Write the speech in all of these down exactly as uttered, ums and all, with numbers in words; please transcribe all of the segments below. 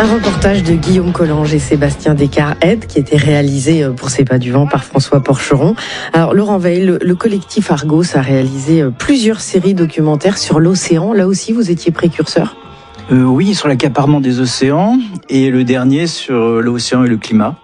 Un reportage de Guillaume Collange et Sébastien Descartes-Aide qui était réalisé pour C'est pas du vent par François Porcheron. Alors Laurent Veil, le, le collectif Argos a réalisé plusieurs séries documentaires sur l'océan. Là aussi, vous étiez précurseur ? euh, Oui, sur l'accaparement des océans et le dernier sur l'océan et le climat.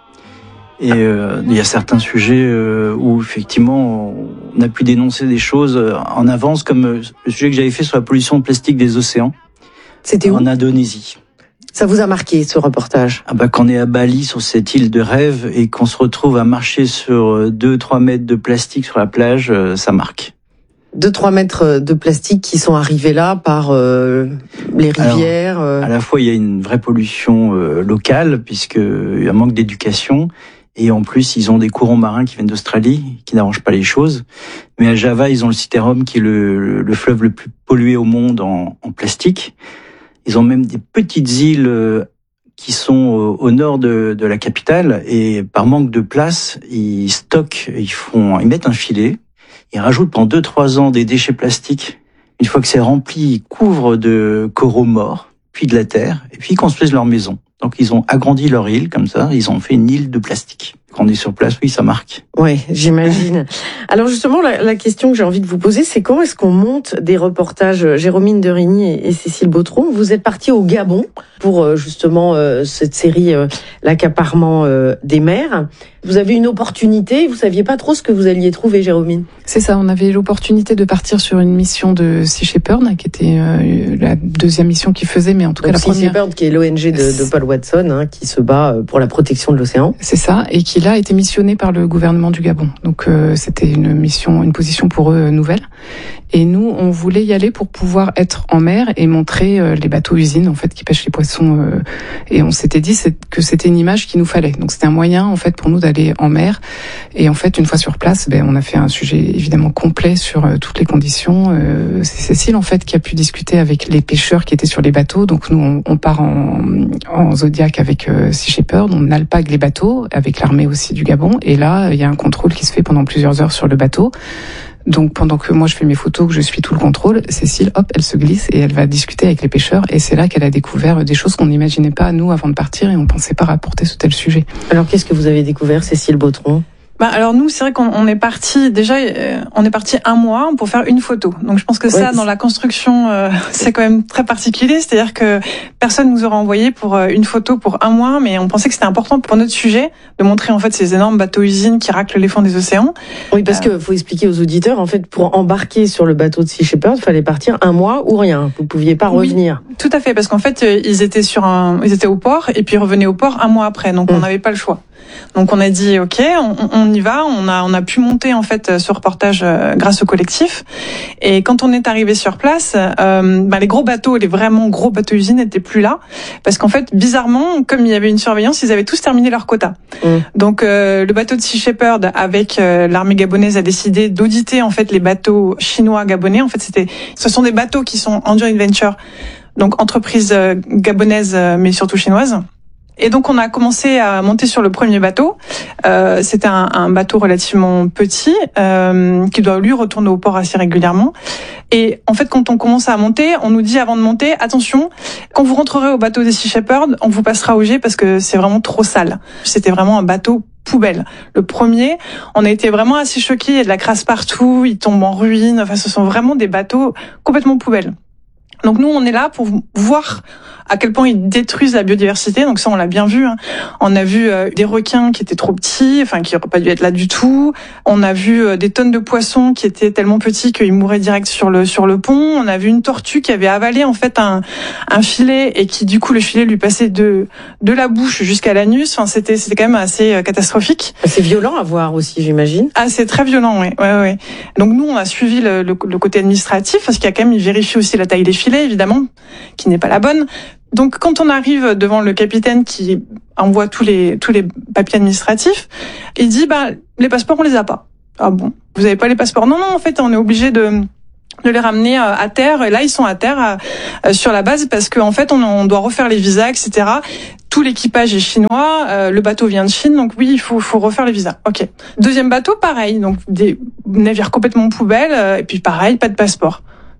Et euh, il y a certains sujets euh, où effectivement on a pu dénoncer des choses en avance, comme le sujet que j'avais fait sur la pollution plastique des océans. C'était où ? En Indonésie. Ça vous a marqué, ce reportage ? Ah bah, quand on est à Bali, sur cette île de rêve, et qu'on se retrouve à marcher sur deux à trois mètres de plastique sur la plage, ça marque. deux à trois mètres de plastique qui sont arrivés là par euh, les rivières. Alors, à la fois, il y a une vraie pollution euh, locale, puisqu'il y a un manque d'éducation. Et en plus, ils ont des courants marins qui viennent d'Australie, qui n'arrangent pas les choses. Mais à Java, ils ont le Citerrum, qui est le, le fleuve le plus pollué au monde en, en plastique. Ils ont même des petites îles qui sont au nord de, de la capitale. Et par manque de place, ils stockent, ils font, ils mettent un filet. Ils rajoutent pendant deux à trois ans des déchets plastiques. Une fois que c'est rempli, ils couvrent de coraux morts, puis de la terre, et puis ils construisent leur maison. Donc ils ont agrandi leur île comme ça, ils ont fait une île de plastique. Quand on est sur place, oui, ça marque. Oui, j'imagine. Alors justement, la, la question que j'ai envie de vous poser, c'est comment est-ce qu'on monte des reportages ? Jérôme Derigny et, et Cécile Bautron, vous êtes partis au Gabon pour justement euh, cette série euh, L'accaparement euh, des mers. Vous avez une opportunité, vous saviez pas trop ce que vous alliez trouver, Jérôme ? C'est ça, on avait l'opportunité de partir sur une mission de Sea Shepherd, qui était euh, la deuxième mission qu'ils faisaient, mais en tout Donc, cas la sea première. Shepherd, qui est l'O N G de, de Paul Watson, hein, qui se bat pour la protection de l'océan. C'est ça, et qui là a été missionné par le gouvernement du Gabon. Donc euh, c'était une mission, une position pour eux euh, nouvelle. Et nous, on voulait y aller pour pouvoir être en mer et montrer euh, les bateaux-usines en fait qui pêchent les poissons. Euh, et on s'était dit c'est, que c'était une image qu'il nous fallait. Donc c'était un moyen en fait pour nous d'aller en mer. Et en fait, une fois sur place, ben on a fait un sujet évidemment complet sur euh, toutes les conditions. Euh, c'est Cécile en fait qui a pu discuter avec les pêcheurs qui étaient sur les bateaux. Donc nous, on, on part en, en Zodiac avec euh, Sea Shepherd, on alpague les bateaux avec l'armée aussi du Gabon. Et là, il y a un contrôle qui se fait pendant plusieurs heures sur le bateau. Donc pendant que moi je fais mes photos, que je suis tout le contrôle, Cécile, hop, elle se glisse et elle va discuter avec les pêcheurs. Et c'est là qu'elle a découvert des choses qu'on n'imaginait pas nous avant de partir et on pensait pas rapporter ce tel sujet. Alors qu'est-ce que vous avez découvert, Cécile Bautron ? Bah alors nous c'est vrai qu'on on est parti déjà euh, on est parti un mois pour faire une photo. Donc je pense que ça ouais, dans la construction euh, c'est quand même très particulier, c'est-à-dire que personne nous aura envoyé pour euh, une photo pour un mois, mais on pensait que c'était important pour notre sujet de montrer en fait ces énormes bateaux-usines qui raclent les fonds des océans. Oui, parce euh, que faut expliquer aux auditeurs en fait pour embarquer sur le bateau de Sea Shepherd, il fallait partir un mois ou rien. Vous pouviez pas revenir. Oui, tout à fait, parce qu'en fait ils étaient sur un ils étaient au port et puis ils revenaient au port un mois après. Donc mmh. on n'avait pas le choix. Donc on a dit ok, on, on y va, on a on a pu monter en fait ce reportage euh, grâce au collectif. Et quand on est arrivé sur place, euh, bah, les gros bateaux, les vraiment gros bateaux usines n'étaient plus là parce qu'en fait bizarrement, comme il y avait une surveillance, ils avaient tous terminé leur quota. Mmh. Donc euh, le bateau de Sea Shepherd avec euh, l'armée gabonaise a décidé d'auditer en fait les bateaux chinois gabonais. En fait c'était, ce sont des bateaux qui sont en joint venture, donc entreprise euh, gabonaise euh, mais surtout chinoise. Et donc on a commencé à monter sur le premier bateau. Euh, c'était un, un bateau relativement petit euh, qui doit lui retourner au port assez régulièrement. Et en fait, quand on commence à monter, on nous dit avant de monter, attention, quand vous rentrerez au bateau des Sea Shepherd, on vous passera au jet parce que c'est vraiment trop sale. C'était vraiment un bateau poubelle. Le premier, on a été vraiment assez choqués. Il y a de la crasse partout, il tombe en ruine. Enfin, ce sont vraiment des bateaux complètement poubelles. Donc nous, on est là pour voir à quel point ils détruisent la biodiversité. Donc ça, on l'a bien vu. Hein. On a vu euh, des requins qui étaient trop petits, enfin qui n'auraient pas dû être là du tout. On a vu euh, des tonnes de poissons qui étaient tellement petits qu'ils mouraient direct sur le sur le pont. On a vu une tortue qui avait avalé en fait un un filet et qui du coup le filet lui passait de de la bouche jusqu'à l'anus. Enfin c'était c'était quand même assez euh, catastrophique. C'est violent à voir aussi, j'imagine. Ah c'est très violent, oui. Ouais ouais. Donc nous on a suivi le, le, le côté administratif parce qu'il y a quand même ils vérifient aussi la taille des filets évidemment, qui n'est pas la bonne. Donc quand on arrive devant le capitaine qui envoie tous les tous les papiers administratifs, il dit bah les passeports on les a pas. Ah bon, vous avez pas les passeports ? Non non, en fait on est obligé de de les ramener à terre et là ils sont à terre à, sur la base parce qu'en fait on, on doit refaire les visas et cetera. Tout l'équipage est chinois, euh, le bateau vient de Chine, donc oui il faut faut refaire les visas. Ok. Deuxième bateau pareil, donc des navires complètement poubelles euh, et puis pareil pas de passeport.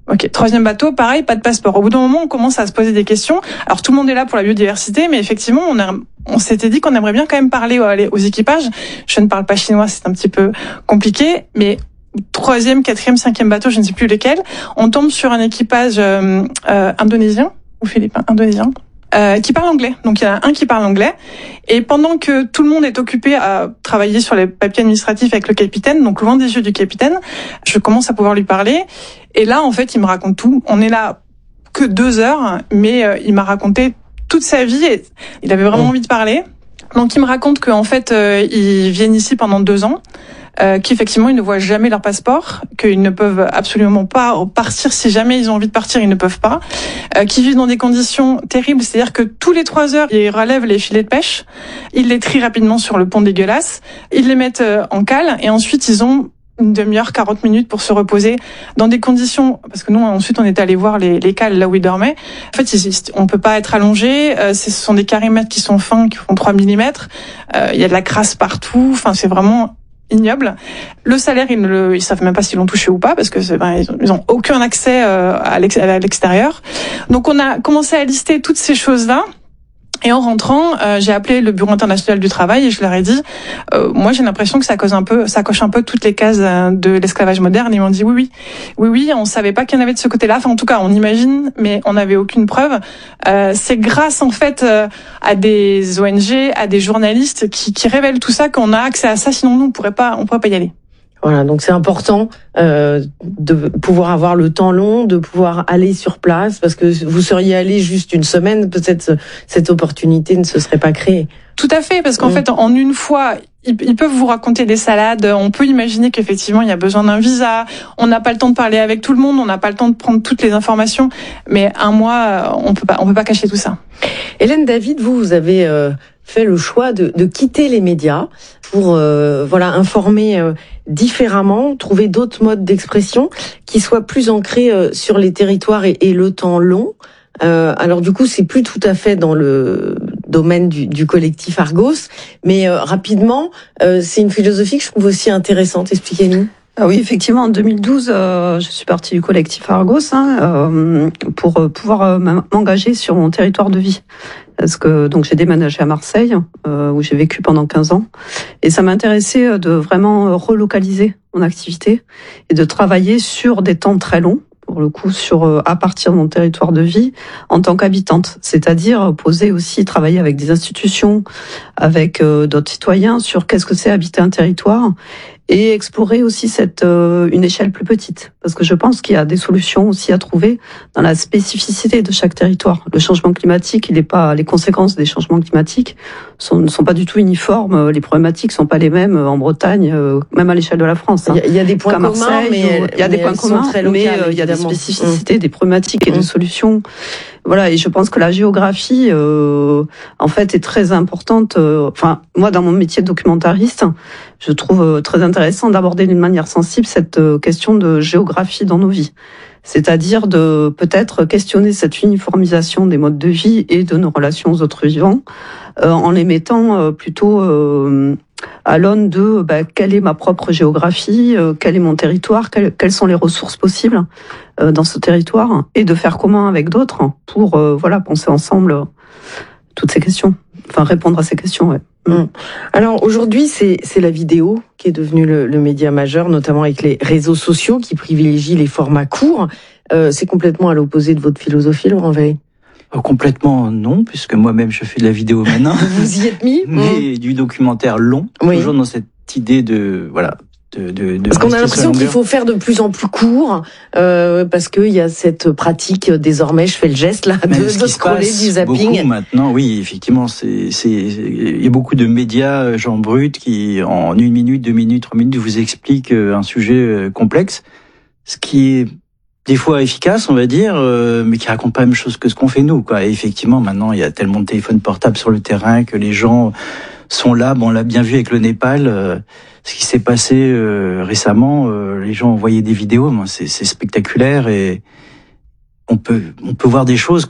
Ok, troisième bateau, pareil, pas de passeport. Au bout d'un moment, on commence à se poser des questions. Alors tout le monde est là pour la biodiversité, mais effectivement, on, a, on s'était dit qu'on aimerait bien quand même parler aux, aux équipages. Je ne parle pas chinois, c'est un petit peu compliqué, mais troisième, quatrième, cinquième bateau, je ne sais plus lesquels, on tombe sur un équipage euh, euh, indonésien ou philippin, indonésien. Euh, qui parle anglais. Donc il y en a un qui parle anglais. Et pendant que tout le monde est occupé à travailler sur les papiers administratifs avec le capitaine, donc loin des yeux du capitaine, je commence à pouvoir lui parler. Et là, en fait, il me raconte tout. On est là que deux heures, mais euh, il m'a raconté toute sa vie. Et il avait vraiment mmh. envie de parler. Donc il me raconte qu'en fait, euh, ils viennent ici pendant deux ans. Euh, qu'effectivement ils ne voient jamais leur passeport, qu'ils ne peuvent absolument pas partir si jamais ils ont envie de partir, ils ne peuvent pas, euh, qu'ils vivent dans des conditions terribles, c'est-à-dire que tous les trois heures ils relèvent les filets de pêche, ils les trient rapidement sur le pont dégueulasse, ils les mettent en cale et ensuite ils ont une demi-heure, quarante minutes pour se reposer dans des conditions, parce que nous ensuite on est allé voir les, les cales là où ils dormaient. En fait, on peut pas être allongé, euh, ce sont des carimètres qui sont fins, qui font trois millimètres, euh, il y a de la crasse partout, enfin c'est vraiment ignoble. Le salaire, ils ne le, ils savent même pas s'ils l'ont touché ou pas parce que c'est, ben, ils, ont, ils ont aucun accès euh, à l'extérieur. Donc on a commencé à lister toutes ces choses-là. Et en rentrant, euh, j'ai appelé le Bureau international du travail et je leur ai dit, euh, moi j'ai l'impression que ça cause un peu, ça coche un peu toutes les cases de l'esclavage moderne. Ils m'ont dit oui, oui, oui, oui, on savait pas qu'il y en avait de ce côté-là. Enfin, en tout cas, on imagine, mais on n'avait aucune preuve. Euh, c'est grâce en fait euh, à des O N G, à des journalistes qui, qui révèlent tout ça qu'on a accès à ça. Sinon, nous on pourrait pas, on pourrait pas y aller. Voilà, donc c'est important euh, de pouvoir avoir le temps long, de pouvoir aller sur place, parce que vous seriez allé juste une semaine, peut-être cette opportunité ne se serait pas créée. Tout à fait, parce qu'en mmh. fait, en une fois, ils, ils peuvent vous raconter des salades. On peut imaginer qu'effectivement, il y a besoin d'un visa. On n'a pas le temps de parler avec tout le monde. On n'a pas le temps de prendre toutes les informations. Mais un mois, on peut pas, on peut pas cacher tout ça. Hélène David, vous, vous avez euh, fait le choix de, de quitter les médias pour euh, voilà informer euh, différemment, trouver d'autres modes d'expression qui soient plus ancrés euh, sur les territoires et, et le temps long. Euh, alors du coup, c'est plus tout à fait dans le domaine du, du collectif Argos, mais euh, rapidement, euh, c'est une philosophie que je trouve aussi intéressante. Expliquez-nous. Ah oui, effectivement, en deux mille douze, euh, je suis partie du collectif Argos hein, euh, pour pouvoir euh, m'engager sur mon territoire de vie. Parce que donc j'ai déménagé à Marseille, euh, où j'ai vécu pendant quinze ans, et ça m'intéressait de vraiment relocaliser mon activité et de travailler sur des temps très longs. Pour le coup, sur à partir de mon territoire de vie en tant qu'habitante, c'est-à-dire poser aussi, travailler avec des institutions, avec euh, d'autres citoyens sur qu'est-ce que c'est habiter un territoire et explorer aussi cette euh, une échelle plus petite, parce que je pense qu'il y a des solutions aussi à trouver dans la spécificité de chaque territoire. Le changement climatique, il est pas, les conséquences des changements climatiques sont, ne sont pas du tout uniformes. Les problématiques sont pas les mêmes en Bretagne, euh, même à l'échelle de la France. Hein. Il y a des points communs, Marseille, mais il y a des points communs, mais il y a des spécificités, mmh. des problématiques et mmh. des solutions. Voilà, et je pense que la géographie, euh, en fait, est très importante. Euh, enfin, moi, dans mon métier de documentariste, je trouve euh, très intéressant d'aborder d'une manière sensible cette euh, question de géographie dans nos vies. C'est-à-dire de peut-être questionner cette uniformisation des modes de vie et de nos relations aux autres vivants, euh, en les mettant euh, plutôt euh, à l'aune de bah, quelle est ma propre géographie, euh, quel est mon territoire, quelles, quelles sont les ressources possibles euh, dans ce territoire, et de faire commun avec d'autres pour euh, voilà penser ensemble euh, toutes ces questions, enfin répondre à ces questions. Ouais. Mmh. Alors aujourd'hui, c'est c'est la vidéo qui est devenue le, le média majeur, notamment avec les réseaux sociaux qui privilégient les formats courts. Euh, c'est complètement à l'opposé de votre philosophie, Laurent Veil. Euh, complètement non, puisque moi-même je fais de la vidéo maintenant. Vous y êtes mis. Mais mmh. du documentaire long, oui. toujours dans cette idée de voilà. De, de, de parce qu'on a l'impression qu'il faut faire de plus en plus court, euh, parce qu'il y a cette pratique désormais, je fais le geste là, de, de scroller, du zapping. Maintenant, oui, effectivement, c'est, c'est, il y a beaucoup de médias, gens bruts, qui en une minute, deux minutes, trois minutes vous expliquent un sujet complexe, ce qui est des fois efficace, on va dire, euh, mais qui raconte pas la même chose que ce qu'on fait nous, quoi. Et effectivement, maintenant, il y a tellement de téléphones portables sur le terrain que les gens sont là. Bon, on l'a bien vu avec le Népal. Euh, Ce qui s'est passé euh, récemment, euh, les gens envoyaient des vidéos, c'est, c'est spectaculaire et on peut on peut voir des choses que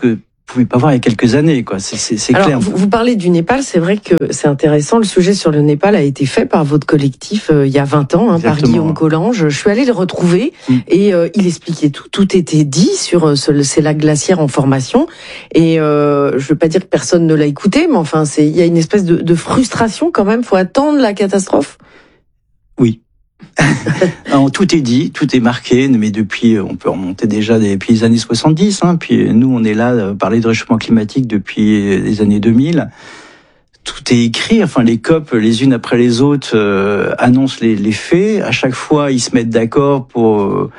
pouvait pas voir il y a quelques années, quoi. C'est, c'est, c'est Alors, clair. Vous, vous parlez du Népal, c'est vrai que c'est intéressant. Le sujet sur le Népal a été fait par votre collectif euh, il y a vingt ans, hein, par Guillaume Collange. Je suis allée le retrouver mmh. et euh, il expliquait tout. Tout était dit sur euh, ce, ces lacs glaciaires en formation. Et euh, je veux pas dire que personne ne l'a écouté, mais enfin, c'est il y a une espèce de, de frustration quand même. Faut attendre la catastrophe. Oui. Alors, tout est dit, tout est marqué, mais depuis, on peut remonter déjà depuis les années soixante-dix, hein, puis nous, on est là, à parler de réchauffement climatique depuis les années deux mille. Tout est écrit, enfin, les C O P, les unes après les autres, euh, annoncent les, les faits. À chaque fois, ils se mettent d'accord pour, euh,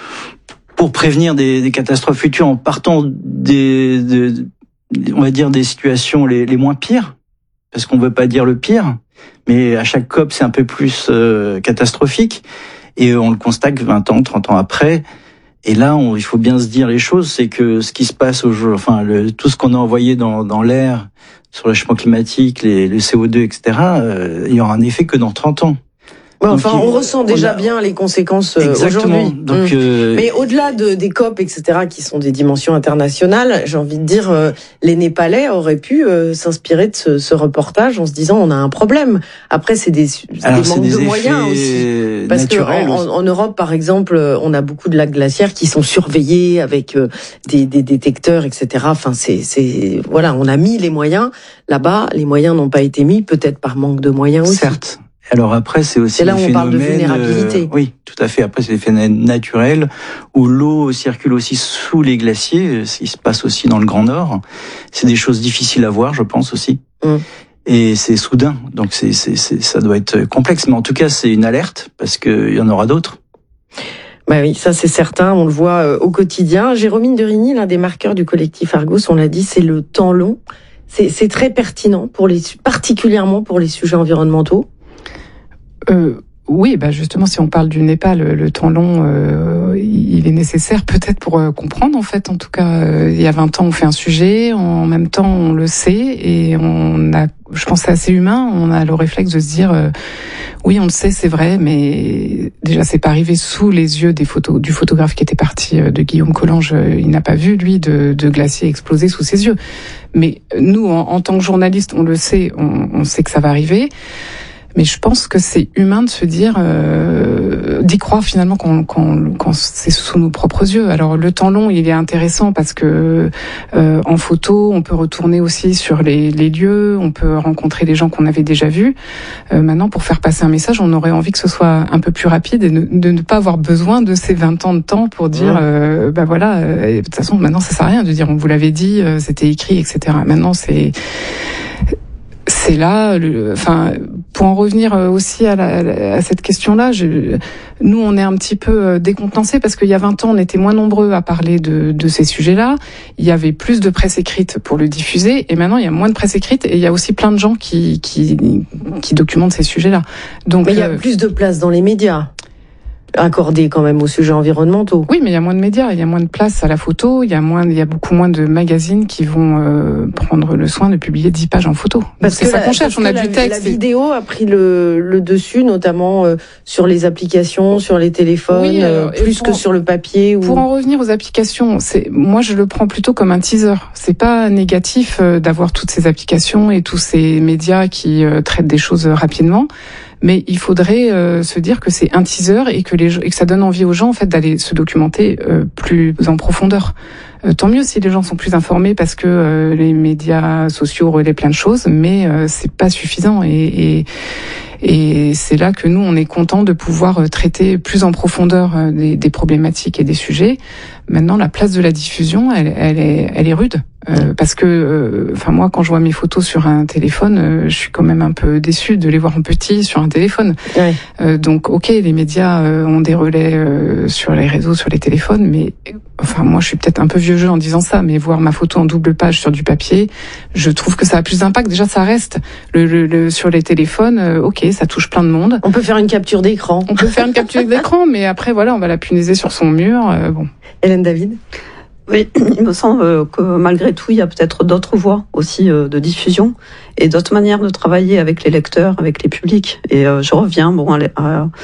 pour prévenir des, des catastrophes futures en partant des, de, on va dire, des situations les, les moins pires, parce qu'on veut pas dire le pire. Mais à chaque C O P, c'est un peu plus euh, catastrophique. Et on le constate vingt ans, trente ans après. Et là, on, il faut bien se dire les choses, c'est que ce qui se passe au jour, enfin, le, tout ce qu'on a envoyé dans, dans l'air sur le changement climatique, les, le C O deux, et cetera, euh, il y aura un effet que dans trente ans. Ouais, enfin, donc, on ressent déjà on a... bien les conséquences euh, aujourd'hui. Donc, mmh. euh... Mais au-delà de, des C O P, et cetera, qui sont des dimensions internationales, j'ai envie de dire, euh, les Népalais auraient pu euh, s'inspirer de ce, ce reportage en se disant on a un problème. Après, c'est des, c'est Alors, des manques des de moyens aussi. Parce que en, en Europe, par exemple, on a beaucoup de lacs glaciaires qui sont surveillés avec euh, des, des détecteurs, et cetera. Enfin, c'est, c'est, voilà, on a mis les moyens. Là-bas, les moyens n'ont pas été mis, peut-être par manque de moyens aussi. Certes. Alors après, c'est aussi c'est là où on parle de phénomènes, vulnérabilité. Euh, oui, tout à fait. Après, c'est des phénomènes naturels où l'eau circule aussi sous les glaciers, ce qui se passe aussi dans le Grand Nord. C'est des choses difficiles à voir, je pense aussi. Mm. Et c'est soudain, donc c'est, c'est, c'est, ça doit être complexe. Mais en tout cas, c'est une alerte parce qu'il y en aura d'autres. Bah oui, ça c'est certain, on le voit euh, au quotidien. Jérôme de Rigny, l'un des marqueurs du collectif Argos, on l'a dit, c'est le temps long. C'est, c'est très pertinent, pour les, particulièrement pour les sujets environnementaux. Euh, oui, bah justement, si on parle du Népal, le, le temps long, euh, il est nécessaire peut-être pour euh, comprendre, en fait. En tout cas, euh, il y a vingt ans, on fait un sujet, en même temps, on le sait, et on a, je pense, c'est assez humain, on a le réflexe de se dire, euh, oui, on le sait, c'est vrai, mais déjà, c'est pas arrivé sous les yeux des photos, du photographe qui était parti de Guillaume Collange. Il n'a pas vu, lui, de, de glaciers exploser sous ses yeux. Mais nous, en, en tant que journalistes, on le sait, on, on sait que ça va arriver. Mais je pense que c'est humain de se dire, euh, d'y croire finalement quand, quand, quand c'est sous nos propres yeux. Alors le temps long, il est intéressant parce que euh, en photo, on peut retourner aussi sur les, les lieux, on peut rencontrer les gens qu'on avait déjà vus. Euh, maintenant, pour faire passer un message, on aurait envie que ce soit un peu plus rapide et de, de ne pas avoir besoin de ces vingt ans de temps pour dire, ouais. euh, bah voilà, euh, de toute façon, maintenant ça sert à rien de dire, on vous l'avait dit, euh, c'était écrit, et cetera. Maintenant, c'est c'est là, le, enfin, pour en revenir aussi à, la, à cette question-là, je, nous, on est un petit peu décontenancés parce qu'il y a vingt ans, on était moins nombreux à parler de, de ces sujets-là. Il y avait plus de presse écrite pour le diffuser, et maintenant, il y a moins de presse écrite, et il y a aussi plein de gens qui, qui, qui documentent ces sujets-là. Donc, mais il y a euh, plus de place dans les médias. Accordé quand même aux sujets environnementaux. Oui, mais il y a moins de médias, il y a moins de place à la photo, il y a moins, il y a beaucoup moins de magazines qui vont euh, prendre le soin de publier dix pages en photo. Parce que c'est ça qu'on cherche, on a la, du texte. La vidéo a pris le, le dessus, notamment euh, sur les applications, sur les téléphones, oui, euh, plus que sur le papier. Ou... Pour en revenir aux applications, c'est, moi je le prends plutôt comme un teaser. C'est pas négatif euh, d'avoir toutes ces applications et tous ces médias qui euh, traitent des choses rapidement. Mais il faudrait euh, se dire que c'est un teaser et que les et que ça donne envie aux gens en fait d'aller se documenter euh, plus en profondeur. Euh, tant mieux si les gens sont plus informés parce que euh, les médias sociaux relaient plein de choses, mais euh, c'est pas suffisant et, et et c'est là que nous on est content de pouvoir traiter plus en profondeur des, des problématiques et des sujets. Maintenant, la place de la diffusion, elle, elle est, elle est rude. Euh, parce que, enfin euh, moi, quand je vois mes photos sur un téléphone, euh, je suis quand même un peu déçue de les voir en petit sur un téléphone. Ouais. Euh, donc, ok, les médias euh, ont des relais euh, sur les réseaux, sur les téléphones, mais enfin moi, je suis peut-être un peu vieux jeu en disant ça, mais voir ma photo en double page sur du papier, je trouve que ça a plus d'impact. Déjà, ça reste le, le, le sur les téléphones. Euh, ok, ça touche plein de monde. On peut faire une capture d'écran. On peut faire une capture d'écran, mais après, voilà, on va la punaiser sur son mur. Euh, bon. Hélène David. Oui, il me semble que malgré tout, il y a peut-être d'autres voies aussi de diffusion et d'autres manières de travailler avec les lecteurs, avec les publics. Et je reviens bon, à,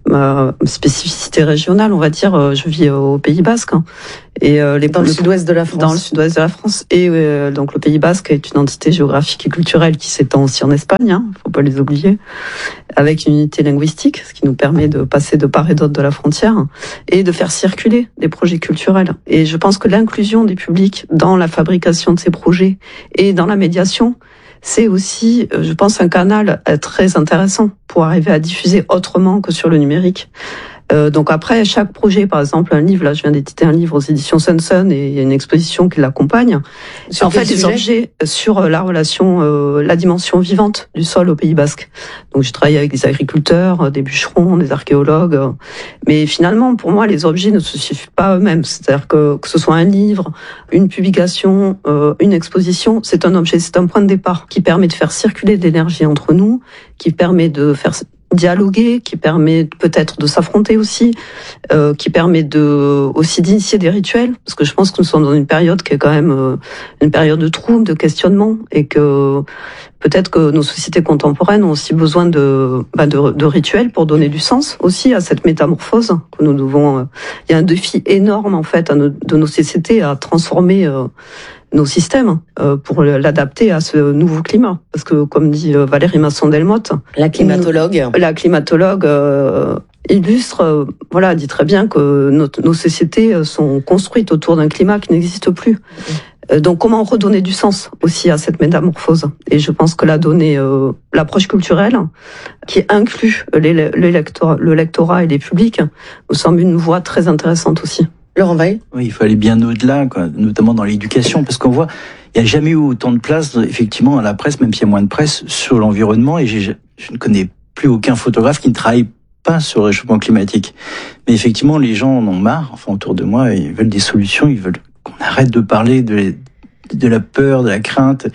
ma spécificité régionale, on va dire, je vis au Pays Basque. Et euh, les, dans le, le sud-ouest de la France. Dans le sud-ouest de la France. Et euh, donc le Pays Basque est une entité géographique et culturelle qui s'étend aussi en Espagne, hein, faut pas les oublier, avec une unité linguistique, ce qui nous permet de passer de part et d'autre de la frontière et de faire circuler des projets culturels. Et je pense que l'inclusion des publics dans la fabrication de ces projets et dans la médiation, c'est aussi, je pense, un canal très intéressant pour arriver à diffuser autrement que sur le numérique. Euh, donc après, chaque projet, par exemple, un livre, là je viens d'éditer un livre aux éditions Sun-Sun et il y a une exposition qui l'accompagne. En fait, des objets sur la relation, euh, la dimension vivante du sol au Pays Basque. Donc j'ai travaillé avec des agriculteurs, des bûcherons, des archéologues. Mais finalement, pour moi, les objets ne se suffisent pas eux-mêmes. C'est-à-dire que que ce soit un livre, une publication, euh, une exposition, c'est un objet, c'est un point de départ qui permet de faire circuler de l'énergie entre nous, qui permet de faire dialoguer, qui permet peut-être de s'affronter aussi, euh, qui permet de aussi d'initier des rituels, parce que je pense que nous sommes dans une période qui est quand même euh, une période de trouble, de questionnement, et que peut-être que nos sociétés contemporaines ont aussi besoin de, bah de, de rituels pour donner du sens aussi à cette métamorphose que nous devons. Euh, il y a un défi énorme en fait à nos, de nos sociétés à transformer euh, nos systèmes euh, pour l'adapter à ce nouveau climat. Parce que, comme dit euh, Valérie Masson-Delmotte, la climatologue, la climatologue euh, illustre, euh, voilà, dit très bien que notre, nos sociétés sont construites autour d'un climat qui n'existe plus. Mmh. Euh, donc, comment redonner du sens aussi à cette métamorphose? Et je pense que la donnée, euh, l'approche culturelle, qui inclut les, les lecteurs, le lectorat et les publics, nous semble une voie très intéressante aussi. Laurent Weil. Oui, il faut aller bien au-delà, quoi, notamment dans l'éducation, parce qu'on voit, il n'y a jamais eu autant de place, effectivement, dans la presse, même s'il y a moins de presse, sur l'environnement, et j'ai, je ne connais plus aucun photographe qui ne travaille pas sur le réchauffement climatique. Mais effectivement, les gens en ont marre, enfin, autour de moi, ils veulent des solutions, ils veulent qu'on arrête de parler de, de la peur, de la crainte.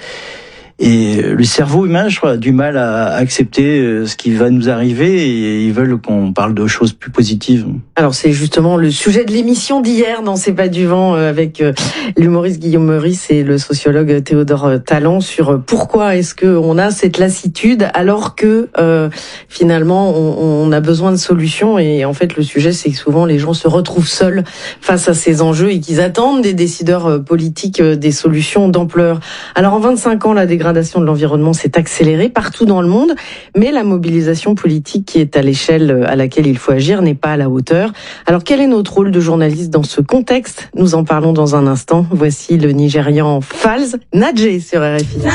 Et le cerveau humain, je crois, a du mal à accepter ce qui va nous arriver et ils veulent qu'on parle de choses plus positives. Alors c'est justement le sujet de l'émission d'hier dans C'est pas du vent avec l'humoriste Guillaume Meurice et le sociologue Théodore Talon sur pourquoi est-ce que on a cette lassitude alors que euh, finalement on, on a besoin de solutions. Et en fait le sujet c'est que souvent les gens se retrouvent seuls face à ces enjeux et qu'ils attendent des décideurs politiques des solutions d'ampleur. Alors en vingt-cinq ans la dégradation de l'environnement s'est accélérée partout dans le monde, mais la mobilisation politique qui est à l'échelle à laquelle il faut agir n'est pas à la hauteur. Alors quel est notre rôle de journaliste dans ce contexte? Nous en parlons dans un instant. Voici le Nigérian Falz Nadjé sur R F I.